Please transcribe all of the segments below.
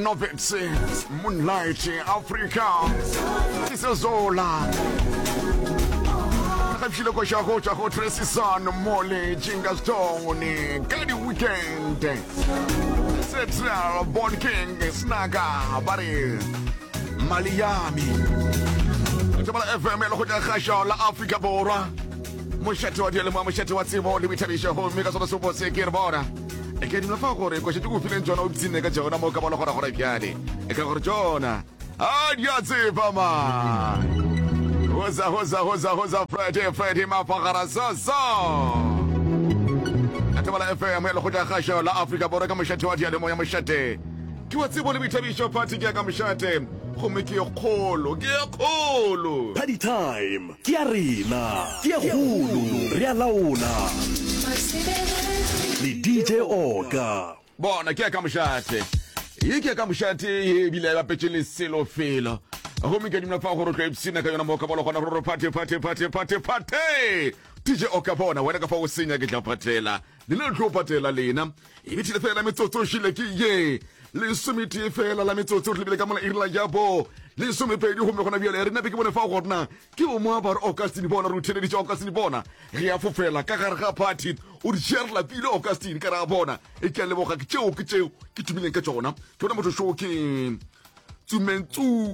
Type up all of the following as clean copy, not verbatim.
Novitsi, Moonlight, Africa, Isizola. Nakapshile kwa shako Tracy Sun, Mole, Jinga Stone, Kadi Weekend, Central, Born King, Snaga, Bari, Maliami. Tabala FM, Lokoja Khasha, La Africa Bora. Mushati wa diele mushati wa tibo limitabisha ho mika sona supo sekir bora. Ekedi mlafa gore ko shitu kufile njona ubzine ka jona mo ka bala khora khora pyane. Eka gore jona. Adia tsipa ma. Hoza Friday mafakara so. Atabala FM lo khoja khasha la Africa bora ka mushati wa diele mo ya mushati. Kiwa tibo limitabisha party ka mushati. Party time, Kiarina, Kiahulu, Rialauna, the DJ Oka. Bona kia kamshate. Yiki kamshate bila la pechele selo fela. Homi ke dimna fa horo kepsina kayo na moka bolo kona horo party. DJ Oka bona wena ka fa usinya ke tla patela. Lelo tlo patela lena. Ibiti le fela metsotso shile ki ye. Le sumiti fela la metsotso le ka mona irla jabo. Le sume pedi ho me gona bia re na be ke bone fa gona ke o mo ba Augustine bona ruthele di Augustine bona re ya fofela ka gare ga party o di share la pile Augustine ka ra bona e ke le boga ke tseo ke tumileng ka tsona ke bona motho show ke tumentu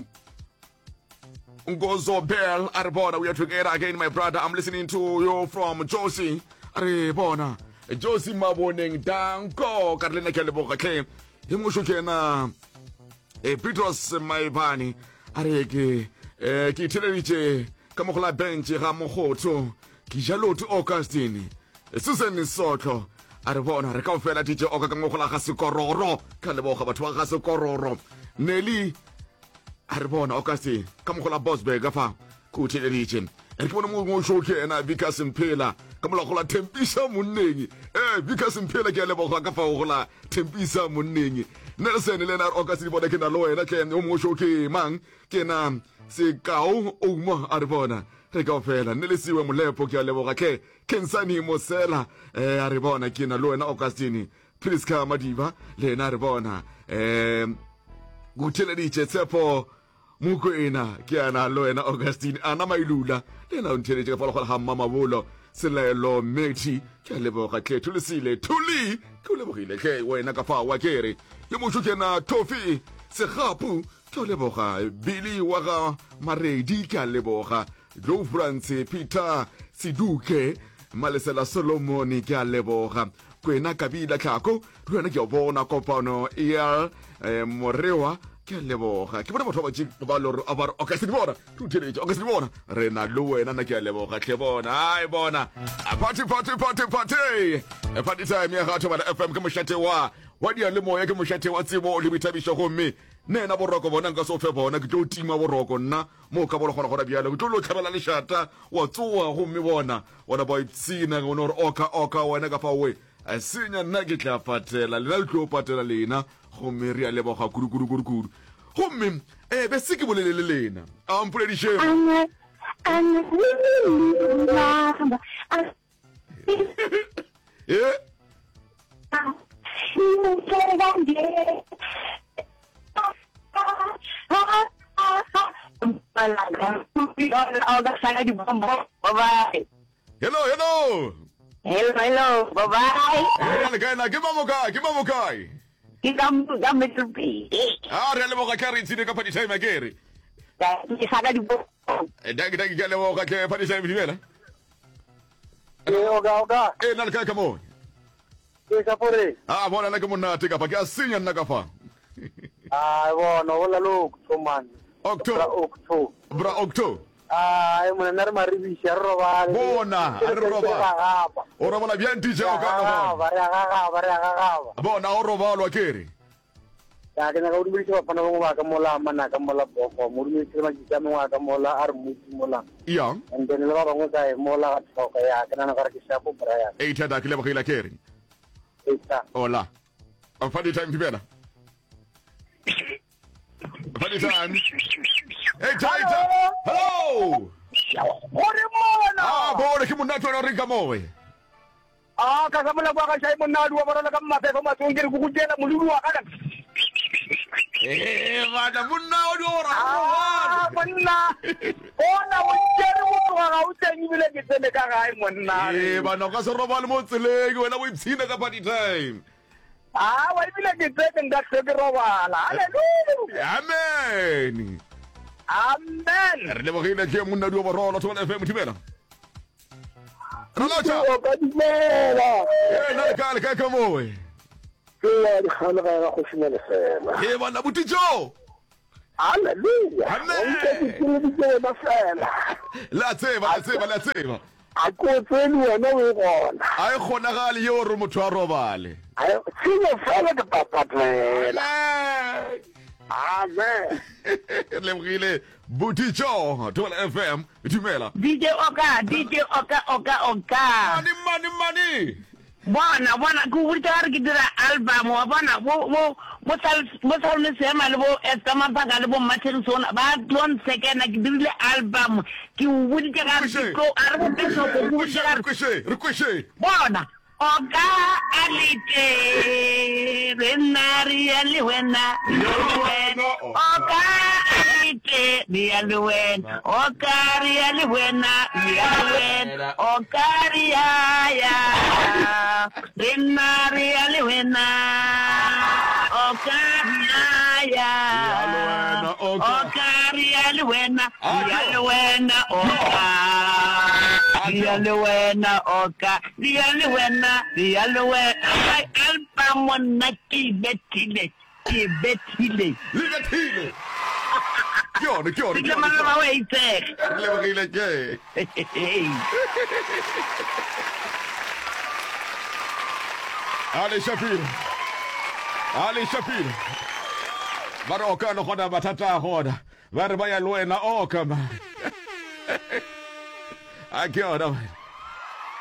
Ngozo Bell Arbona. We are together again, my brother. I'm listening to you from Josie Arbona. Josie Maboneng Danko Carlina Keleboka came. Himushukena Petros Maibani Areke Kiteleviche Kamokola Bench Ramohoto Kijalo to Augustine Susan Soto Arbona Recofela teacher Okamokola Hasukororo Kaleboka Batwa Hasukororo Nelly Arbona Augustine Kamokola Bosberg Gafa Kutile region and one more shoke and I because in Pela Kamokola Tempisa Munegi because in Pela Galeboka Gafa Tempisa Munegi Nelson Leonard Augustine for the Kena Loy and I can almost shoke man can say Kao Uma Arbona take off and Nelly when Mulepo Galeboka Kensani Mosella Arbona Kena Loy and Augustine please come Madiva Leonard Arbona Gutile Sepo Muko ina kiana lo ena Augustine ana mailula lena untele ke fala ha mama bolo sele lo meti ke lebo ka ke tulisile tuli ke lebo ile ke wena ka fa wa kere ye mo shukena tofi se khapu ke lebo ga Billy wa ga Maredi ke lebo ga Joe France Peter Siduke Malesela Solomon ke lebo ga kwena kabila kako rena ke bona kopano Morewa ke leboga ke bona batho ba tsheng ba lo abar Augustine bona tuteletse Augustine bona rena lo wena na ke leboga ke bona ai bona party time ya gato ba FM ke moshate wa dia le moya ke moshate wa tsebo le bitabisha go mme nena boroko bona nka so fe bona ke tlo tima boroko nna mo ka bona gona biala ke tlo lo tlhabela le shata wa tsoa go mme bona ba itsina go no oka wena ka fa we asinya nna ke tla patela le tlo patela lena go meria le boga kudu go mme be se ke bolele lena ampule di shame Hello, bye-bye. Give me guy. Kita metupi. Rele mo ka kari tsine ka party time agere. Ke saka di bo. Dagi gele mo ka ke party time dimela. Oga. Na ka mo. Ke ka pore. Bona na ke mona tika pa ke asinya na ka fa. Bona wala lo kuman. Bra Octo. Mona nar maribi sharroba. Bona, roba. Ora bona bien DJ Oga. Bona roba lo akere. Ya ke na go dibili ba pana go ba ka mola mana ka mola boko. Murmi ke ma ka mo ka mola armu mola. Yang. And then la ba go ka mola ka ka ya ke na ka ke shapo braya. Eita da kile ba kile akere. Eita. Hola. Party time tibela. Party time. Hey, Taita! Hello! Ore mona! Bona ke monato na ringa mowe. Ka sa mola ba ka sai mona duwa bara ka mafe ko matungir ku kujela mululu wa kana. bana monna o di ora monna ona o tsere mo tloga o tsengile ke tsene ka gae monna bana ka se robale mo tseleng wena o ipshina ka party time wa ibile ke tsene nka se ke robala haleluya amen re lebogile ke monna di overall to FM Timela Ralocha ka dimela na ka ka mo ke ya di khana ga go simela fela bana butijo haleluya la tseba a ko tseni wena o gona a e kgonagale yo re motho a robale tsene fela ke papatlela amen lebogile butijo to FM Timela DJ Oka mani bona ku vurta ke dira album wa bona mo salme se ma le bo estama paga le bo Martinson ba don second ke dirile album ke vurta ga ko arbo peso ko ricochet bona Oka alite renari ali wena Oka alite di alwen Okari ali wena di alwen Okari ya renari ali wena Okari ya Okari ali wena di alwen Oka Dialwe album na kibetile Kyo Diga mama waite lebogile ke Ali Shapir Baroka no khoda batata hoda ba re ba ya lwena oka ma a ke ona